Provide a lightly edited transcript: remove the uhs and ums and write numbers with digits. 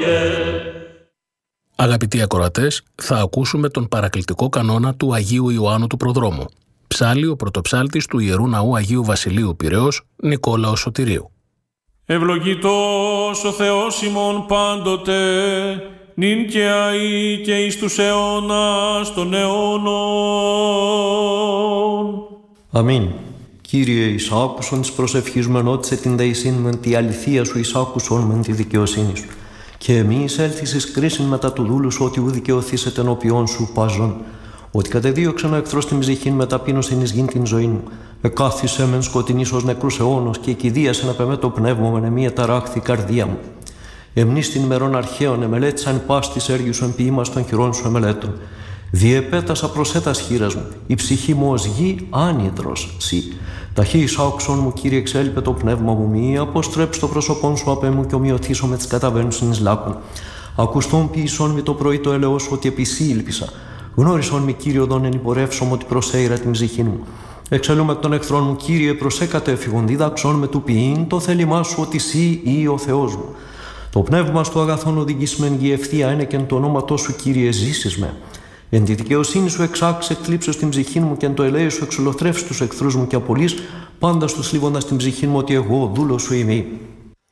Αγαπητοί ακροατές, θα ακούσουμε τον παρακλητικό κανόνα του Αγίου Ιωάννου του Προδρόμου. Ψάλλει ο πρωτοψάλτης του Ιερού Ναού Αγίου Βασιλείου Πειραιώς, Νικόλαος Σωτηρίου. Ευλογητός ο Θεός ημών πάντοτε, νυν και αεί και εις τους αιώνας των αιώνων. Αμήν. Κύριε, εις άκουσον της προσευχής μου ενώτησε την δεησήν μεν τη αληθεία σου, εις άκουσον μεν τη δικαιοσύνη σου. Και εμείς έλθεις εις κρίσιν μετά του δούλου σου, ότι ου δικαιωθήσετε ενώπιόν σου παζών. Ότι κατεδίωξεν ο εχθρός την ψυχήν με ταπείνωσιν εις γην την ζωή μου. Εκάθισε μεν σκοτεινής ως νεκρούς αιώνος και εκηδίασεν απ' εμέ το πνεύμα μου, εμία ταράχθη η καρδία μου. Εμνείς την ημερών αρχαίων εμελέτησαν πας της έργης σου εμποιήμας των χειρών σου εμελέτων. Διεπέτασα προσέτας χείρας μου, η ψυχή μου ως γη άνυδρος σύ. Ταχύ εις άκουσον μου, Κύριε, εξέλιπε το πνεύμα μου, μη αποστρέψει το πρόσωπόν σου απ' εμού και ομοιωθήσω με τις καταβαίνουσιν εις λάκων. Ακουστόν ποιησόν με το πρωί το έλεος ότι επί σύ ήλπισα. Γνώρισον μη, Κύριε, οδόν εν υπορεύσω ότι προσέειρα την ψυχή μου. Εξελούμε εκ των εχθρών μου, Κύριε, προσέκατε εφηγον, δίδαξον με του ποιήν το θέλημά σου ότι σύ ή ο Θεός μου. Το πνεύμα στο αγαθόν οδηγείς μεν γη ευθεία ένεκεν το ονόματό σου, Κύριε, ζήσεις με. Εν τη δικαιοσύνη σου εξάξε εκλείψε την ψυχή μου και εν το ελέη σου εξολοθρεύσει τους εχθρούς μου και απολύς πάντα στους λίβοντας την ψυχή μου ότι εγώ δούλος σου είμαι.